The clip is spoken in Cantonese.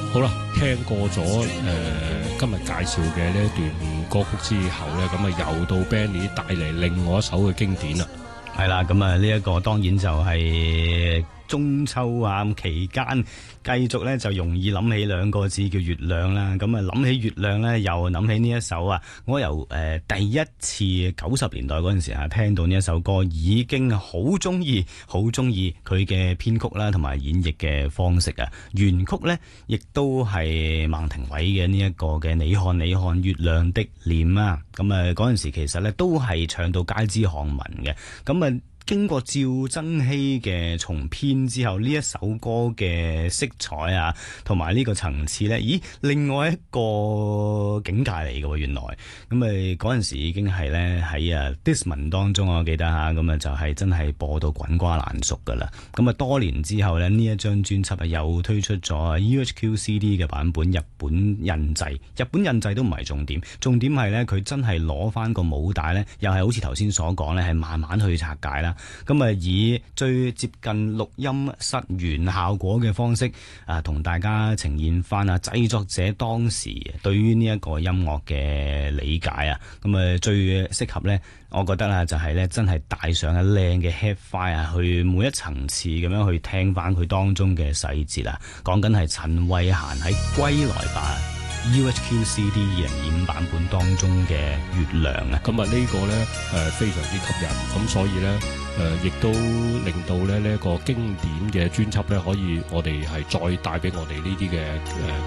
好啦，聽過咗今日介紹嘅呢一段歌曲之後咧，咁啊又到 Benny 帶嚟另外一首嘅經典啦。 係啦，咁啊呢一個當然就係中秋啊期間繼續咧就容易諗起兩個字叫月亮啦。咁啊諗起月亮咧，又諗起呢一首啊，我由第一次90年代嗰陣時啊聽到呢一首歌，已經好中意佢嘅編曲啦，同埋演繹嘅方式啊。原曲咧亦都係孟庭葦嘅呢一個嘅你看月亮的臉啊。咁啊嗰陣時其實咧都係唱到街知巷聞嘅。咁啊經過趙增熹嘅重編之後，呢一首歌嘅色彩啊，同埋呢個層次呢，咦，另外一個境界嚟嘅喎，原來咁嗰陣時已經係呢喺Discman 當中，我記得嚇，咁就係真係播到滾瓜爛熟㗎啦。咁多年之後呢，呢一張專輯又推出咗 UHQ CD 嘅版本，日本印製。日本印製都唔係重點，重點係呢，佢真係攞翻個母帶呢，又係好似頭先所講呢，係慢慢去拆解啦。咁以最接近錄音室原效果嘅方式同大家呈現翻製作者當時對於呢一個音樂嘅理解啊。咁最適合呢，我覺得就係呢，真係帶上一靚嘅 headphone 去每一層次咁樣去聽翻佢當中嘅細節啊。講緊係陳慧嫻喺歸來吧UHQ CD 2025版本當中嘅月亮啊。 咁呢個呢非常之吸引，咁所以呢亦都令到呢一個經典嘅專輯呢，可以我哋係再帶俾我哋呢啲嘅